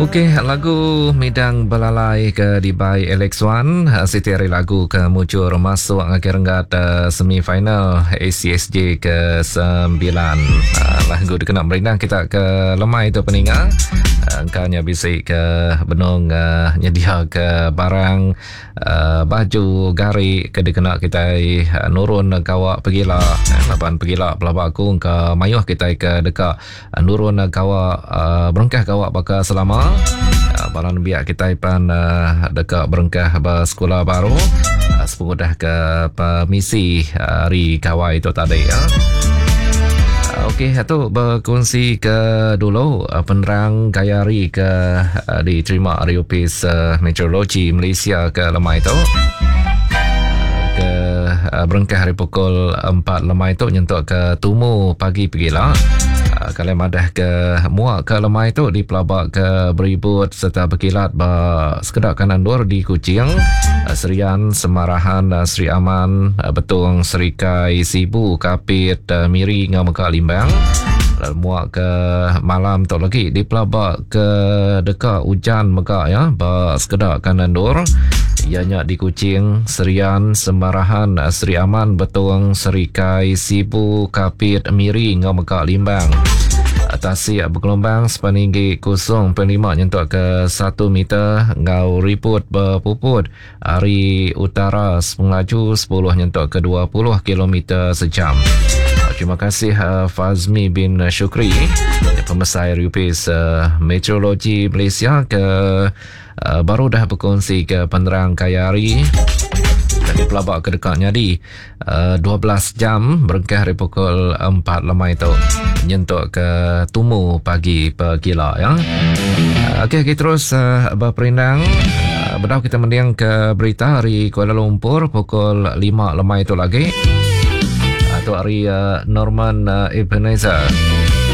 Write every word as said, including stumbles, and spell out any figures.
Okey, lagu Midang Belalai ke Dibai Alex Wan, Siti hari lagu ke muncul masuk akhir renggat uh, semifinal A C S J ke sembilan. Uh, lagu dikenal merindang kita ke lemai itu peninga. Uh, Engkaunya bisik ke benung uh, nyedia ke barang uh, baju gari ke dikenal kita uh, nurun kawak pegila. Eh, lapan pegila pelabak aku ke mayuh kita ke dekat uh, nurun kawak uh, berengkah kawak bakal selama Uh, balan biak kita ipan uh, dekat berengkah ba sekolah baru uh, sepengudah ke permisi uh, hari kawai itu tadi ya. Uh, Okey, itu berkongsi ke dulu uh, penerang gayari ke uh, diterima dari Ofis uh, Meteorologi Malaysia ke lemah itu. Ke uh, berengkah hari pukul empat lemah itu nyentuk ke Tumu pagi pergilah. Uh, kalau madah ke muak ke lemah itu di pelabak ke beribut serta berkilat ba sekedar kanan dor di Kuching, uh, Serian, Semarahan, uh, Seri Aman, uh, Betung, Serikai, Sibu, Kapit, uh, Miri, Ngamaka, Limbang. Lalu muak ke malam tu lagi di pelabak ke dekat hujan megak ya ba sekedar kanan dor. Ianya di Kuching, Serian, Semarahan, Seri Aman, Betung, Serikai, Sibu, Kapit, Miri, Ngamaka, Limbang. Tasik bergelombang sepaninggi kosong perpuluhan lima nyentuk ke satu meter. Ngau riput berpuput hari utara pengelaju sepuluh nyentuk ke dua puluh kilometer sejam. Terima kasih uh, Fazmi bin Syukri, pembesar Ofis uh, Meteorologi Malaysia ke uh, baru dah berkongsi ke penerang Kayari dari pelabak ke dekatnya di uh, dua belas jam berengkah dari pukul empat lemah itu nyentuk ke Tumu pagi pergila ya. Uh, Okey, kita terus uh, berperindang. Uh, Bedau kita mendiang ke berita hari Kuala Lumpur pukul lima lemah itu lagi. Atau hari uh, Norman uh, Ebenezer.